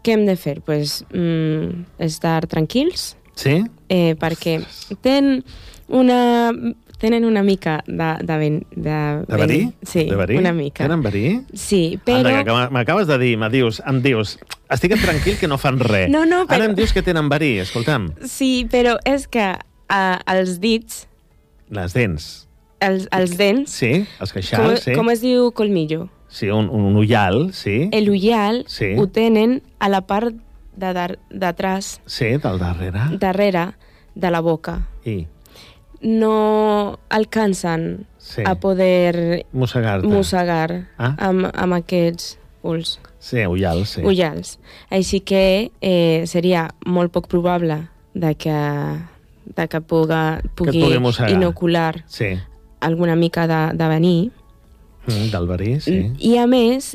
què hem de fer? Pues, estar tranquils, Sí? perquè tenen una mica de verí? Sí, De verí? una mica. Tenen verí? Sí, però... Anda, que m'acabes de dir, em dius, estiguem tranquil que no fan res. No, però... Ara em dius que tenen verí, escolta'm. Sí, però és que els dits... Les dents. Els dents... Sí, els queixals, sí. Com es diu colmillo? Sí, un ullal, sí. L'ullal Sí. ho tenen a la part d'atràs, Sí, del darrere. darrere de la boca. I No alcancen Sí. a poder mossegar-te. mossegar Ah. amb aquests ulls, Sí, ullal, sí. ullals. Així que seria molt poc probable de que pugui mossegar. inocular Sí, alguna mica de venir. del verí, sí. I a més,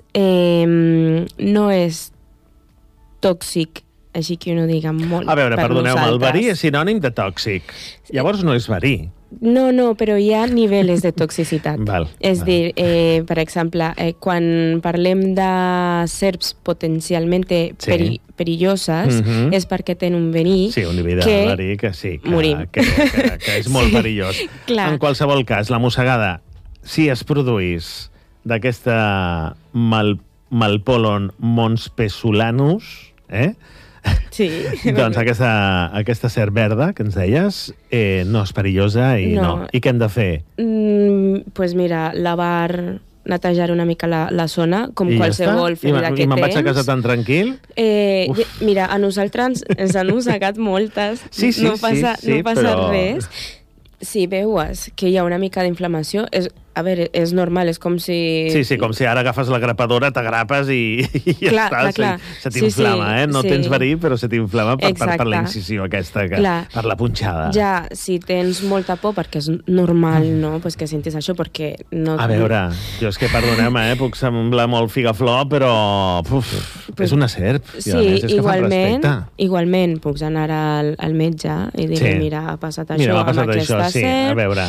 no és tòxic, així que uno diga molt A veure, per perdoneu-me, el nosaltres. verí és sinònim de tòxic. Llavors no és verí. No, però hi ha nivells de toxicitat. Val, És val. dir, per exemple, quan parlem de serps potencialment Sí. perilloses, és perquè tenen un verí Sí, un nivell de que verí que sí, morim. que és molt perillós. Clar. En qualsevol cas, la mossegada, si es produís d'aquesta Malpolon monspesulanus, Sí. doncs aquesta serp verda que ens deies no és perillosa i no. I què hem de fer? Pues mira, lavar, netejar una mica la zona, com I qualsevol ja està? ferida que I me'n tens. vaig a casa tan tranquil? Mira, a nosaltres ens han mossegat moltes. Sí, no passa però... res. Si veus que hi ha una mica d'inflamació, és normal, és com si... Sí, com si ara agafes la grapadora, t'agrapes i ja està. Clar. Se t'inflama, No tens verí, però se t'inflama per la incisió aquesta, per la punxada. Ja, si tens molta por, perquè és normal, no?, pues que sentis això, perquè no... A veure, jo és que, perdoneu-me, puc semblar molt figaflor, però és una serp. Sí, igualment, puc anar al metge i dir, mira, ha passat això amb aquesta serp, a veure.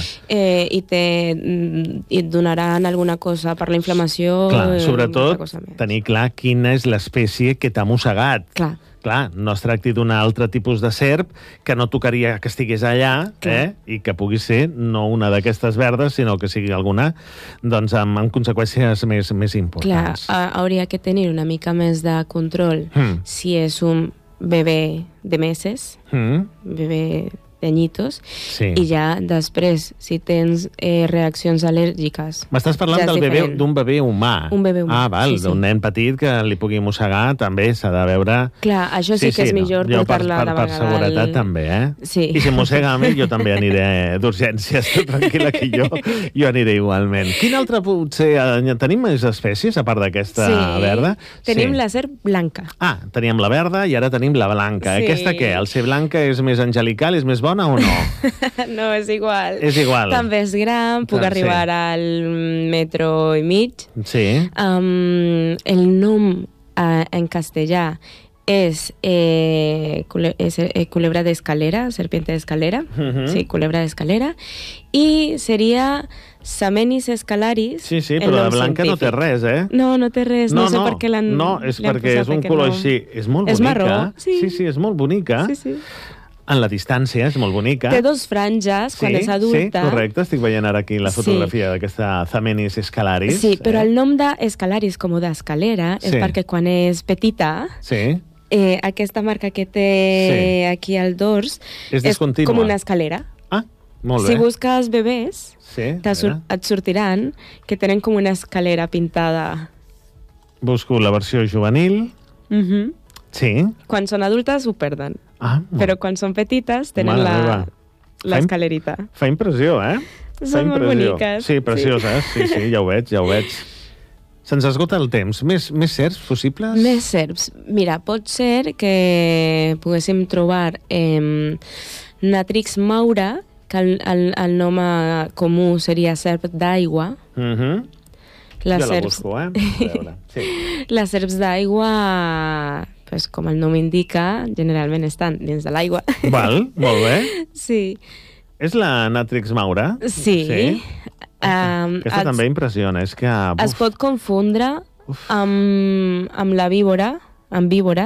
I et donaran alguna cosa per la inflamació. Clar, sobretot tenir clar quina és l'espècie que t'ha mossegat. Clar, no es tracti d'un altre tipus de serp que no tocaria que estigués allà i que pugui ser no una d'aquestes verdes, sinó que sigui alguna doncs amb conseqüències més importants. Clar, hauria que tenir una mica més de control si és un bebè de meses, bebè d'anyitos, i ja després, si tens reaccions al·lèrgiques... M'estàs parlant d'un bebè humà. Un bebè humà, d'un nen petit que li pugui mossegar, també s'ha de veure... Clar, això sí que és millor portar-la de vegada. Per seguretat també, Sí. I si mossega a mi, jo també aniré d'urgències, tranquil·la que jo aniré igualment. Quin altre potser... Tenim més espècies, a part d'aquesta verda? Tenim la serp blanca. Teníem la verda i ara tenim la blanca. Aquesta què? El ser blanca és més angelical, és més bona o no? No, és igual. És igual. També és gran, puc arribar al 1,5 metres. Sí. El nom en castellà és culebra d'escalera, serpiente d'escalera. Sí, culebra d'escalera. I seria Samenis escalaris. Sí, però la blanca no té res, No té res. No sé per què l'han... No, és perquè és un color així. És molt bonica. És marró. Sí, és molt bonica. Sí. En la distància, és molt bonica. Té dos franges quan és adulta. Sí, correcte. Estic veient ara aquí la fotografia d'aquesta Samenis escalaris. Sí, però el nom d'escalaris, com d'escalera, és perquè quan és petita, aquesta marca que té aquí al dors és com una escalera. Molt bé. Si busques bebès, et sortiran que tenen com una escalera pintada. Busco la versió juvenil. Sí. Quan són adultes ho perden. Però quan són petites tenen l'escalerita. Fa impressió, Són molt boniques. Sí, precioses. Sí, ja ho veig. Se'ns esgota el temps. Més serps possibles? Més serps. Mira, pot ser que poguéssim trobar Natrix maura, que el nom comú seria serp d'aigua. La busco, a veure. Les serps d'aigua, pues, com el nom indica, generalment estan dins de l'aigua. Val, molt bé. Sí. És la Natrix maura? Sí. Aquesta també impressiona. És que... Es pot confondre amb la víbora,